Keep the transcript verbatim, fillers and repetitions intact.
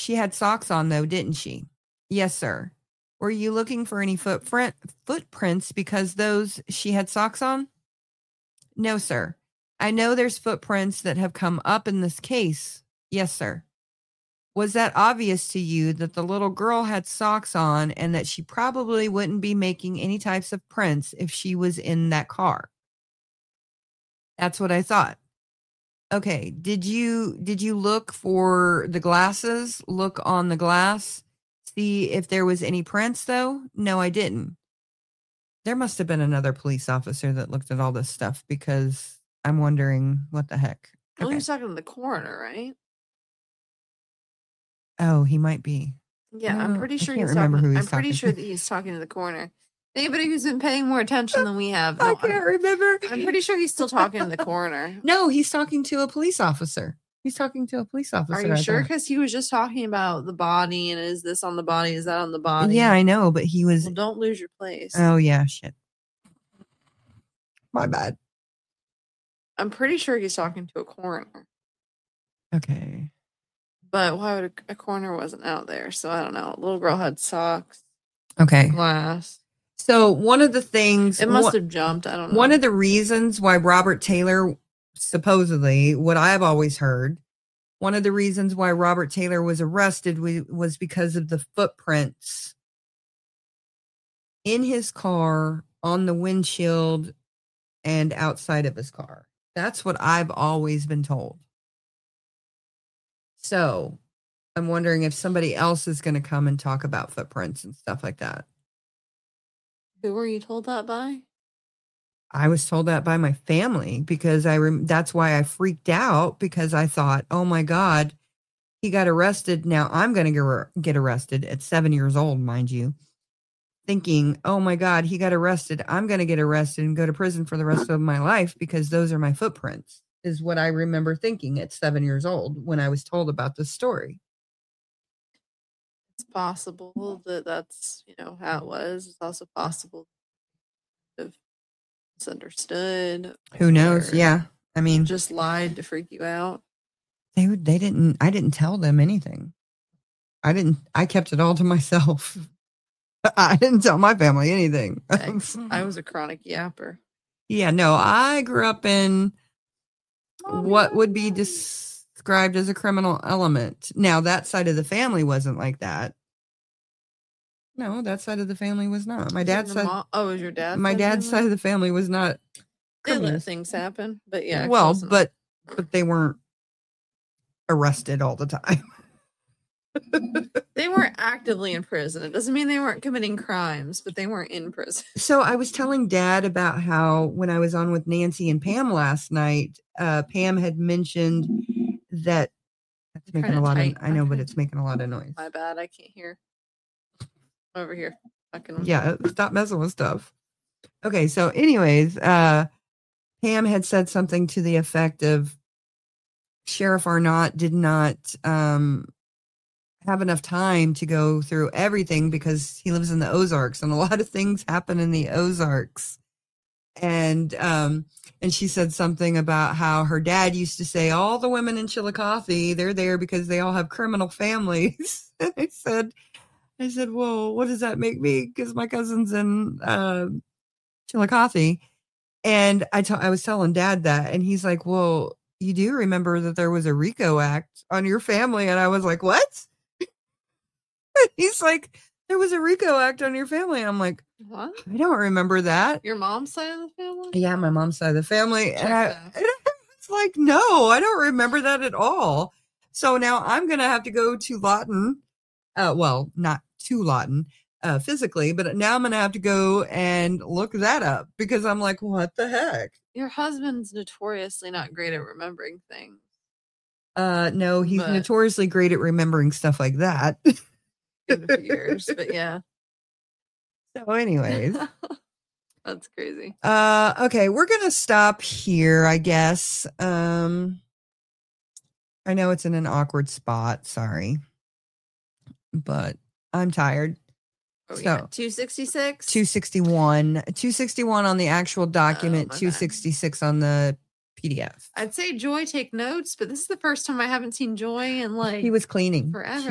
She had socks on, though, didn't she? Yes, sir. Were you looking for any footprint footprints because those she had socks on? No, sir. I know there's footprints that have come up in this case. Yes, sir. Was that obvious to you that the little girl had socks on and that she probably wouldn't be making any types of prints if she was in that car? That's what I thought. Okay, did you did you look for the glasses? Look on the glass? See if there was any prints, though? No, I didn't. There must have been another police officer that looked at all this stuff because I'm wondering what the heck. Well, Okay. he was talking to the coroner, right? Oh, he might be. Yeah, No, I'm pretty I sure can't he's remember talking. who I'm he's pretty talking sure to. that he's talking to the coroner. Anybody who's been paying more attention than we have, I no, can't I'm, remember. I'm pretty sure he's still talking to the coroner. No, he's talking to a police officer. He's talking to a police officer. Are you I sure? thought. Because he was just talking about the body and is this on the body? Is that on the body? Yeah, I know, but he was. Well, don't lose your place. Oh, yeah, shit. My bad. I'm pretty sure he's talking to a coroner. Okay. But why would a, a coroner wasn't out there? So I don't know. Little girl had socks. Okay. Glass. So one of the things it must one, have jumped. I don't know. One of the reasons why Robert Taylor, supposedly, what I've always heard, one of the reasons why Robert Taylor was arrested was, was because of the footprints in his car, on the windshield, and outside of his car. That's what I've always been told. So I'm wondering if somebody else is going to come and talk about footprints and stuff like that. Who were you told that by? I was told that by my family because I rem- that's why I freaked out because I thought, oh my God, he got arrested. Now I'm going to get arrested at seven years old, mind you, thinking, oh my God, he got arrested. I'm going to get arrested and go to prison for the rest of my life because those are my footprints, is what I remember thinking at seven years old when I was told about this story. It's possible that that's, you know, how it was. It's also possible to have misunderstood. Who knows? Yeah. I mean, just lied to freak you out. They they didn't, I didn't tell them anything. I didn't, I kept it all to myself. I didn't tell my family anything. I was a chronic yapper. Yeah, no, I grew up in oh, what would be described as a criminal element. Now, that side of the family wasn't like that. No, that side of the family was not. My dad's side. Mom, oh, was your dad? My dad's side of the family was not. They let things happen, but yeah. Well, but but they weren't arrested all the time. They weren't actively in prison. It doesn't mean they weren't committing crimes, but they weren't in prison. So I was telling Dad about how when I was on with Nancy and Pam last night, uh, Pam had mentioned that that's making a lot tight. of I know, but it's making a lot of noise. My bad, I can't hear. Over here. Yeah, stop messing with stuff. Okay, so anyways, uh, Pam had said something to the effect of Sheriff Arnott did not um, have enough time to go through everything because he lives in the Ozarks and a lot of things happen in the Ozarks. And um, and she said something about how her dad used to say all the women in Chillicothe, they're there because they all have criminal families. And I said, I said, well, what does that make me? Because my cousin's in uh, Chillicothe. And I, t- I was telling Dad that, and he's like, well, you do remember that there was a RICO Act on your family? And I was like, what? He's like, there was a RICO Act on your family. And I'm like, what? I don't remember that. Your mom's side of the family? Yeah, my mom's side of the family. Check and I, and I was like, no, I don't remember that at all. So now I'm going to have to go to Lawton. Uh, well, not to Lawton uh, physically, but now I'm going to have to go and look that up because I'm like, what the heck? Your husband's notoriously not great at remembering things. Uh, no, he's but, notoriously great at remembering stuff like that. In a few years, but yeah. So anyways. That's crazy. Uh, okay, we're going to stop here, I guess. Um, I know it's in an awkward spot. Sorry. But I'm tired. Oh, so yeah. two sixty-six? two sixty-one. two sixty-one on the actual document, oh, two sixty-six bad. On the P D F. I'd say Joy take notes, but this is the first time I haven't seen Joy in like he was cleaning forever.